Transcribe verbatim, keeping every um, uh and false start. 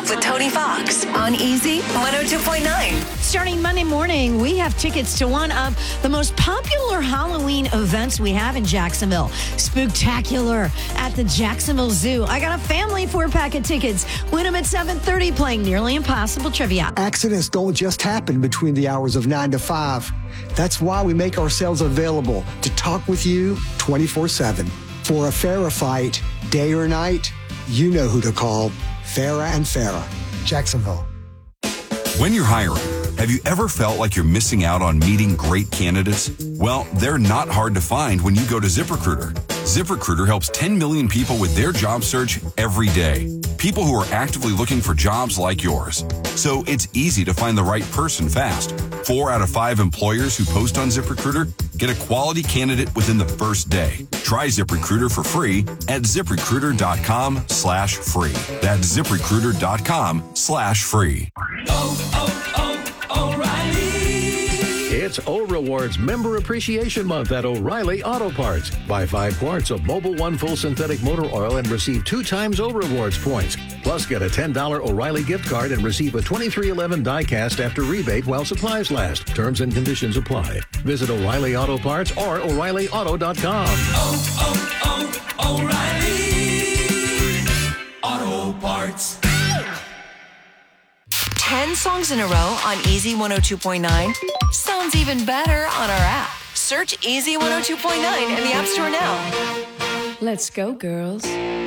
with Tony Fox on Easy one oh two point nine. Starting Monday morning, we have tickets to one of the most popular Halloween events we have in Jacksonville. Spooktacular at the Jacksonville Zoo. I got a family four-pack of tickets. Win them at seven thirty playing Nearly Impossible Trivia. Accidents don't just happen between the hours of nine to five. That's why we make ourselves available to talk with you twenty-four seven. For a Farrah fight, day or night, you know who to call. Farrah and Farrah, Jacksonville. When you're hiring, have you ever felt like you're missing out on meeting great candidates? Well, they're not hard to find when you go to ZipRecruiter. ZipRecruiter helps ten million people with their job search every day. People who are actively looking for jobs like yours. So it's easy to find the right person fast. Four out of five employers who post on ZipRecruiter get a quality candidate within the first day. Try ZipRecruiter for free at ZipRecruiter.com slash free. That's ZipRecruiter.com slash free. Oh, oh, oh, O'Reilly. It's O-Rewards Member Appreciation Month at O'Reilly Auto Parts. Buy five quarts of Mobil One Full Synthetic Motor Oil and receive two times O-Rewards points. Plus, get a ten dollars O'Reilly gift card and receive a twenty-three eleven die-cast after rebate while supplies last. Terms and conditions apply. Visit O'Reilly Auto Parts or O'Reilly Auto dot com. Oh, oh, oh, O'Reilly Auto Parts. ten songs in a row on Easy one oh two point nine sounds even better on our app. Search Easy one oh two point nine in the App Store now. Let's go, girls.